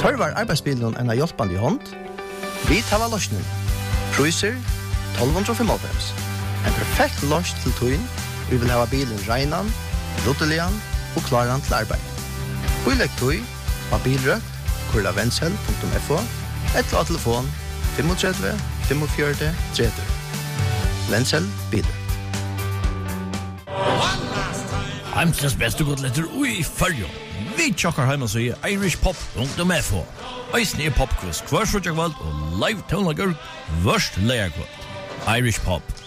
Tørvar arbeidsbilen en hjelpande hånd. Vi tar løsningen. Priser 1295. En perfekt løs til tøyen. Vi vil ha bilen regnan, ruttelian og klaran til arbeid. Bilegg tøy av bilrøk, kurlavendsel.fo, eller av telefon 35 45 30. Vendsel biler. Heimsens beste godletter ui fyrjo. Vi tjokkar heima så i irishpop.fo. Eisne popquiz hver frutjagvald og live tonlager værst leierkvald. Irish Pop.